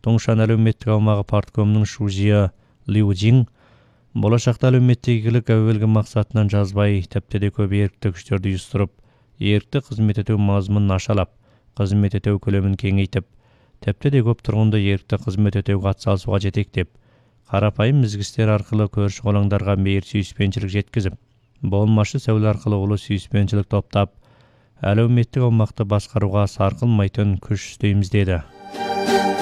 Тоңшан әлеуметтік аумағы парткомының шужия Лиу Жин болашақта әлеуметтік игілік әуелгі мақсатынан жазбай, тіпті де көп ерікті күштерді ұйыстырып, ерікті қызмет ету мазмұнын ашалап, қызмет ету көлемін кеңейтіп, тіпті де көп тұрғынды ерікті қызмет етуге атсалысуға жетектеп, қарапайым ізгістер арқылы көрші қолаңдарға мейір сүйіспеншілік жеткізіп, болмашы сәуле арқылы ұлы сүйіспеншілік топтап, әлеуметтік аумақты басқаруға сарқылмайтын күш істейміз деді.